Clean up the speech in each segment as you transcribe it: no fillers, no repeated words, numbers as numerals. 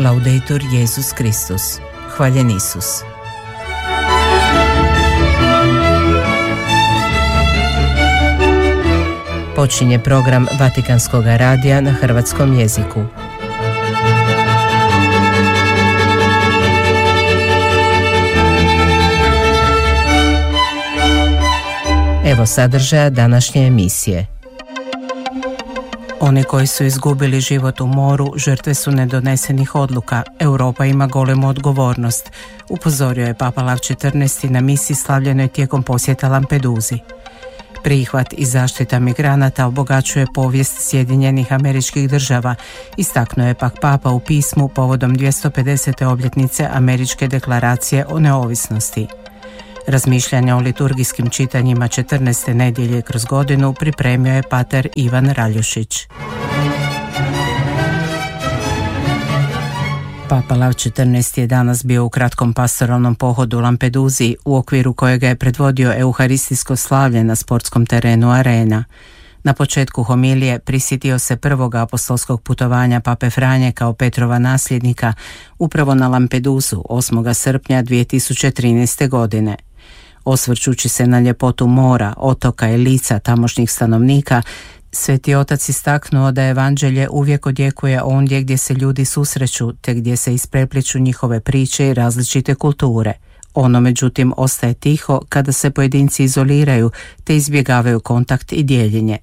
Laudetur Jesus Kristus. Hvaljen Isus. Počinje program Vatikanskog radija na hrvatskom jeziku. Evo sadržaja današnje emisije. Oni koji su izgubili život u moru žrtve su nedonesenih odluka. Europa ima golemu odgovornost, upozorio je Papa Lav XIV na misiji slavljenoj tijekom posjeta Lampeduzi. Prihvat i zaštita migranata obogaćuje povijest Sjedinjenih Američkih Država, istaknuo je pak Papa u pismu povodom 250. obljetnice Američke deklaracije o neovisnosti. Razmišljanja o liturgijskim čitanjima 14. nedjelje kroz godinu pripremio je pater Ivan Raljušić. Papa Lav XIV je danas bio u kratkom pastoralnom pohodu u Lampeduzi, u okviru kojega je predvodio euharistijsko slavlje na sportskom terenu Arena. Na početku homilije prisjetio se prvog apostolskog putovanja Pape Franje kao Petrova nasljednika upravo na Lampeduzu 8. srpnja 2013. godine. Osvrćući se na ljepotu mora, otoka i lica tamošnjih stanovnika, Sveti Otac istaknuo da evanđelje uvijek odjekuje ondje gdje se ljudi susreću, te gdje se isprepliču njihove priče i različite kulture. Ono međutim ostaje tiho kada se pojedinci izoliraju te izbjegavaju kontakt i dijeljenje.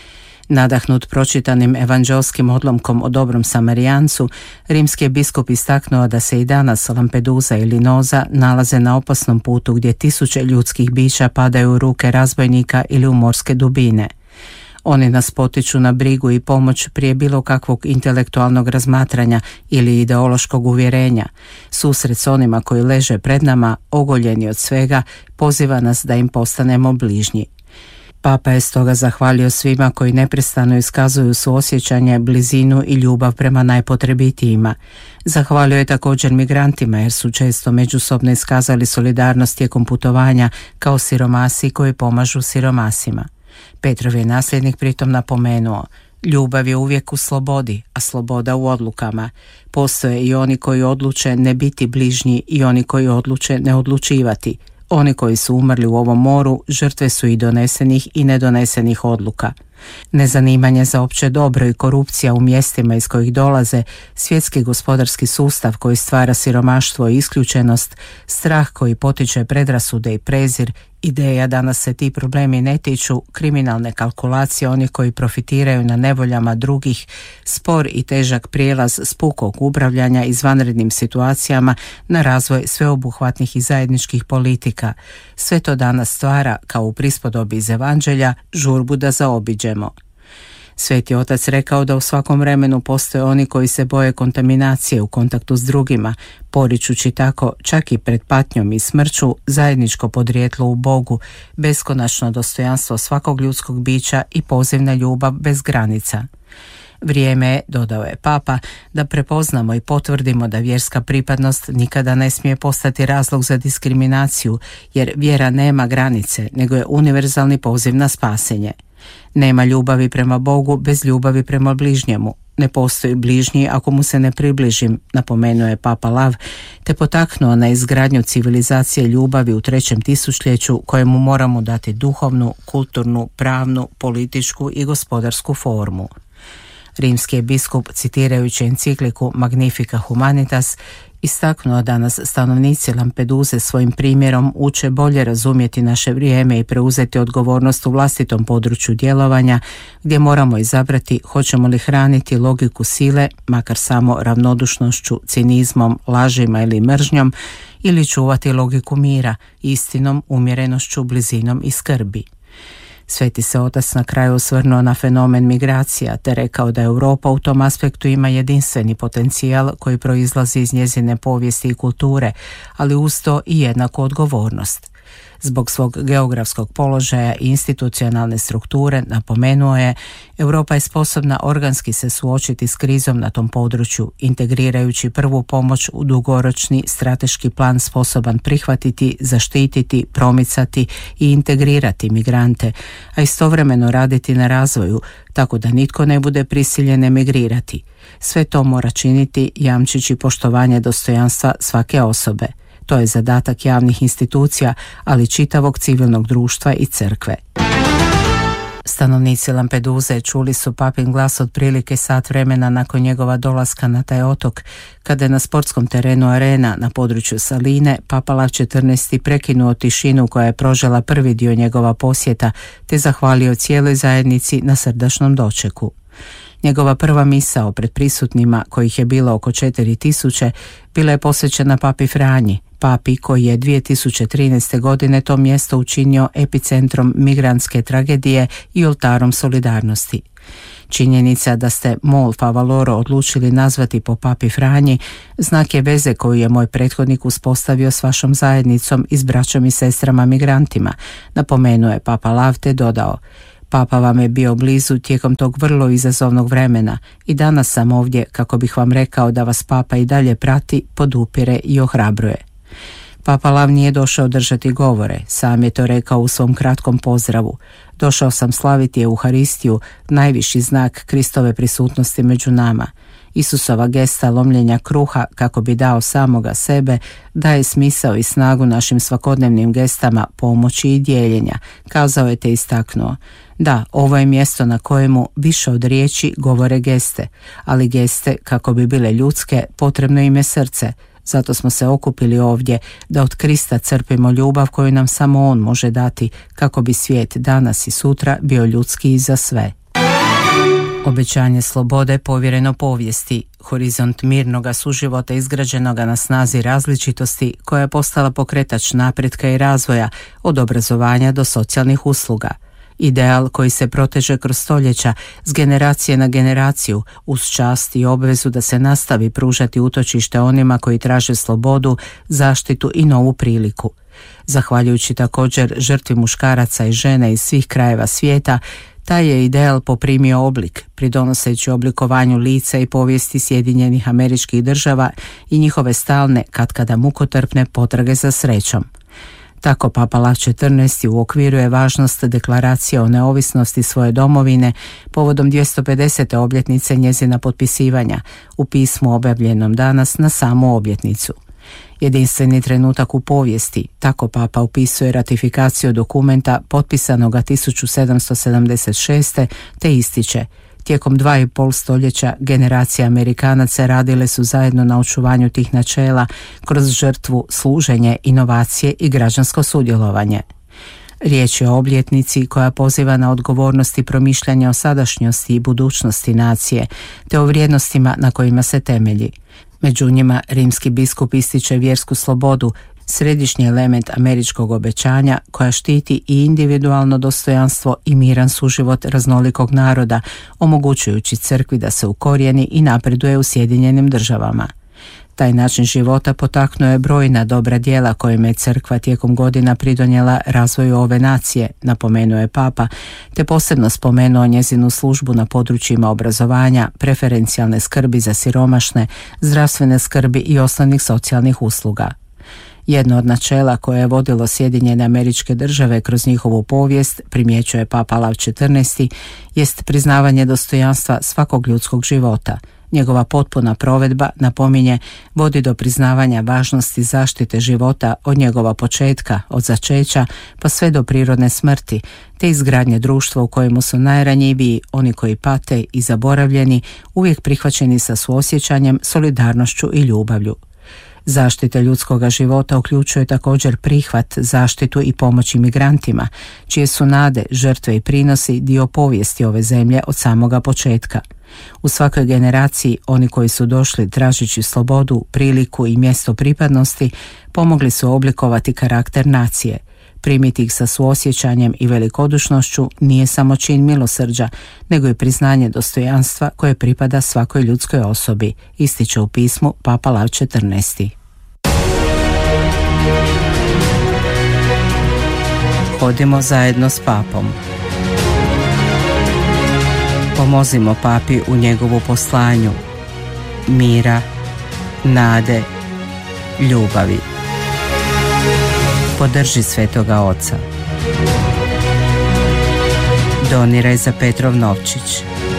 Nadahnut pročitanim evanđelskim odlomkom o dobrom Samarijancu, rimski je biskup istaknuo da se i danas Lampedusa i Linoza nalaze na opasnom putu gdje tisuće ljudskih bića padaju u ruke razbojnika ili u morske dubine. Oni nas potiču na brigu i pomoć prije bilo kakvog intelektualnog razmatranja ili ideološkog uvjerenja. Susret s onima koji leže pred nama, ogoljeni od svega, poziva nas da im postanemo bližnji. Papa je stoga zahvalio svima koji neprestano iskazuju suosjećanje, blizinu i ljubav prema najpotrebitijima. Zahvalio je također migrantima jer su često međusobno iskazali solidarnost tijekom putovanja kao siromasi koji pomažu siromasima. Petrov je nasljednik pritom napomenuo: ljubav je uvijek u slobodi, a sloboda u odlukama. Postoje i oni koji odluče ne biti bližnji i oni koji odluče ne odlučivati. Oni koji su umrli u ovom moru žrtve su i donesenih i nedonesenih odluka. Nezanimanje za opće dobro i korupcija u mjestima iz kojih dolaze, svjetski gospodarski sustav koji stvara siromaštvo i isključenost, strah koji potiče predrasude i prezir, ideja da nas se ti problemi ne tiču, kriminalne kalkulacije onih koji profitiraju na nevoljama drugih, spor i težak prijelaz s pukog upravljanja izvanrednim situacijama na razvoj sveobuhvatnih i zajedničkih politika. Sve to danas stvara, kao u prispodobi iz evanđelja, žurbu da zaobiđemo. Sveti Otac rekao da u svakom vremenu postoje oni koji se boje kontaminacije u kontaktu s drugima, poričući tako čak i pred patnjom i smrću zajedničko podrijetlo u Bogu, beskonačno dostojanstvo svakog ljudskog bića i poziv na ljubav bez granica. Vrijeme je, dodao je Papa, da prepoznamo i potvrdimo da vjerska pripadnost nikada ne smije postati razlog za diskriminaciju, jer vjera nema granice, nego je univerzalni poziv na spasenje. Nema ljubavi prema Bogu bez ljubavi prema bližnjemu. Ne postoji bližnji ako mu se ne približim, napomenuo je Papa Lav, te potaknuo na izgradnju civilizacije ljubavi u 3. tisućljeću kojemu moramo dati duhovnu, kulturnu, pravnu, političku i gospodarsku formu. Rimski je biskup, citirajući encikliku Magnifica Humanitas, istaknuo da nas stanovnici Lampeduze svojim primjerom uče bolje razumjeti naše vrijeme i preuzeti odgovornost u vlastitom području djelovanja, gdje moramo izabrati hoćemo li hraniti logiku sile, makar samo ravnodušnošću, cinizmom, lažima ili mržnjom, ili čuvati logiku mira, istinom, umjerenošću, blizinom i skrbi. Sveti se Otac na kraju osvrnuo na fenomen migracija te rekao da Europa u tom aspektu ima jedinstveni potencijal koji proizlazi iz njezine povijesti i kulture, ali uz to i jednaku odgovornost. Zbog svog geografskog položaja i institucionalne strukture, napomenuo je, Europa je sposobna organski se suočiti s krizom na tom području, integrirajući prvu pomoć u dugoročni strateški plan sposoban prihvatiti, zaštititi, promicati i integrirati migrante, a istovremeno raditi na razvoju, tako da nitko ne bude prisiljen emigrirati. Sve to mora činiti jamčići poštovanje dostojanstva svake osobe. To je zadatak javnih institucija, ali čitavog civilnog društva i crkve. Stanovnici Lampeduze čuli su papin glas otprilike sat vremena nakon njegova dolaska na taj otok, kada je na sportskom terenu Arena na području Saline Papa Lav XIV prekinuo tišinu koja je prožela prvi dio njegova posjeta, te zahvalio cijeloj zajednici na srdačnom dočeku. Njegova prva misao pred prisutnima, kojih je bilo oko 4000, bila je posvećena papi Franji, papi koji je 2013. godine to mjesto učinio epicentrom migrantske tragedije i oltarom solidarnosti. Činjenica da ste Mol Favaloro odlučili nazvati po papi Franji znak je veze koju je moj prethodnik uspostavio s vašom zajednicom i s braćom i sestrama migrantima, napomenuo je Papa Lav te dodao: Papa vam je bio blizu tijekom tog vrlo izazovnog vremena i danas sam ovdje kako bih vam rekao da vas Papa i dalje prati, podupire i ohrabruje. Papa Lav nije došao držati govore, sam je to rekao u svom kratkom pozdravu. Došao sam slaviti Euharistiju, najviši znak Kristove prisutnosti među nama. Isusova gesta lomljenja kruha kako bi dao samoga sebe daje smisao i snagu našim svakodnevnim gestama pomoći i dijeljenja, kazao je te istaknuo. Da, ovo je mjesto na kojemu više od riječi govore geste, ali geste kako bi bile ljudske potrebno im je srce. Zato smo se okupili ovdje da od Krista crpimo ljubav koju nam samo On može dati kako bi svijet danas i sutra bio ljudski i za sve. Obećanje slobode povjereno povijesti, horizont mirnoga suživota izgrađenoga na snazi različitosti koja je postala pokretač napretka i razvoja od obrazovanja do socijalnih usluga. Ideal koji se proteže kroz stoljeća s generacije na generaciju uz čast i obvezu da se nastavi pružati utočište onima koji traže slobodu, zaštitu i novu priliku. Zahvaljujući također žrtvi muškaraca i žena iz svih krajeva svijeta, taj je ideal poprimio oblik, pridonoseći oblikovanju lica i povijesti Sjedinjenih Američkih Država i njihove stalne, katkada mukotrpne potrage za srećom. Tako Papa Lav XIV uokviruje važnost deklaracije o neovisnosti svoje domovine povodom 250. obljetnice njezina potpisivanja u pismu objavljenom danas na samu obljetnicu. Jedinstveni trenutak u povijesti, tako Papa opisuje ratifikaciju dokumenta potpisanoga 1776. te ističe: tijekom 2,5 stoljeća generacije Amerikanaca radile su zajedno na očuvanju tih načela kroz žrtvu, služenje, inovacije i građansko sudjelovanje. Riječ je o obljetnici koja poziva na odgovornost i promišljanje o sadašnjosti i budućnosti nacije, te o vrijednostima na kojima se temelji. Među njima rimski biskup ističe vjersku slobodu, središnji element američkog obećanja koja štiti i individualno dostojanstvo i miran suživot raznolikog naroda, omogućujući crkvi da se ukorijeni i napreduje u Sjedinjenim Državama. Taj način života potaknuo je brojna dobra djela kojima je crkva tijekom godina pridonijela razvoju ove nacije, napomenuo je Papa, te posebno spomenuo njezinu službu na područjima obrazovanja, preferencijalne skrbi za siromašne, zdravstvene skrbi i osnovnih socijalnih usluga. Jedno od načela koje je vodilo Sjedinjene Američke Države kroz njihovu povijest, primjećuje Papa Lav XIV, jest priznavanje dostojanstva svakog ljudskog života. Njegova potpuna provedba, napominje, vodi do priznavanja važnosti zaštite života od njegova početka, od začeća, pa sve do prirodne smrti, te izgradnje društva u kojemu su najranjiviji, oni koji pate i zaboravljeni, uvijek prihvaćeni sa suosjećanjem, solidarnošću i ljubavlju. Zaštita ljudskoga života uključuje također prihvat, zaštitu i pomoć imigrantima, čije su nade, žrtve i prinosi dio povijesti ove zemlje od samoga početka. U svakoj generaciji oni koji su došli tražeći slobodu, priliku i mjesto pripadnosti pomogli su oblikovati karakter nacije. Primiti ih sa suosjećanjem i velikodušnošću nije samo čin milosrđa, nego i priznanje dostojanstva koje pripada svakoj ljudskoj osobi, ističe u pismu Papa Lav XIV. Hodimo zajedno s papom. Pomozimo papi u njegovu poslanju mira, nade, ljubavi. Podrži Svetoga Oca. Doniraj za Petrov novčić.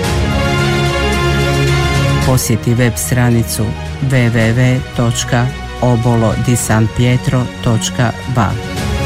Posjeti web stranicu www.obolodisanpietro.ba.